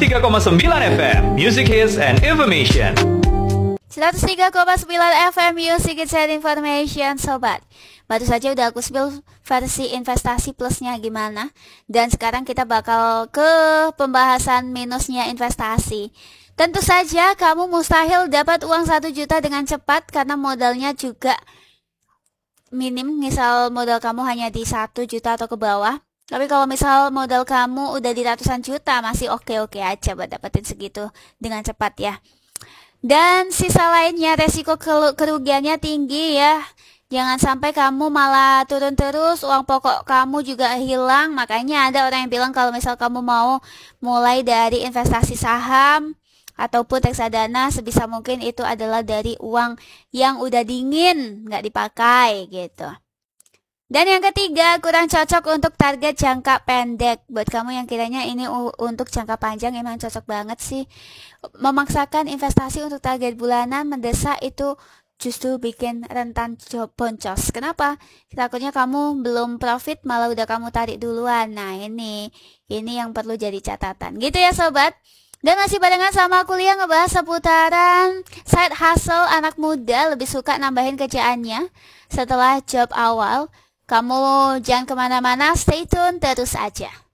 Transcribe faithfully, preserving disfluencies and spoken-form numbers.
tiga koma sembilan F M, Music Hits and Information. seratus tiga koma sembilan F M Music Hits and Information, sobat. Baru saja udah aku spill versi investasi plusnya gimana. Dan sekarang kita bakal ke pembahasan minusnya investasi. Tentu saja kamu mustahil dapat uang satu juta dengan cepat karena modalnya juga minim. Misal modal kamu hanya di satu juta atau ke bawah. Tapi kalau misal modal kamu udah di ratusan juta, masih oke-oke aja buat dapetin segitu dengan cepat ya. Dan sisa lainnya resiko kerugiannya tinggi ya. Jangan sampai kamu malah turun terus, uang pokok kamu juga hilang. Makanya ada orang yang bilang kalau misal kamu mau mulai dari investasi saham ataupun reksadana, sebisa mungkin itu adalah dari uang yang udah dingin, nggak dipakai gitu. Dan yang ketiga, kurang cocok untuk target jangka pendek. Buat kamu yang kiranya ini untuk jangka panjang, emang cocok banget sih. Memaksakan investasi untuk target bulanan mendesak itu justru bikin rentan boncos. Kenapa? Takutnya kamu belum profit malah udah kamu tarik duluan. Nah ini, ini yang perlu jadi catatan. Gitu ya sobat. Dan masih barengan sama kuliah ngebahas seputaran side hustle anak muda lebih suka nambahin kerjaannya setelah job awal. Kamu jangan kemana-mana, stay tune terus aja.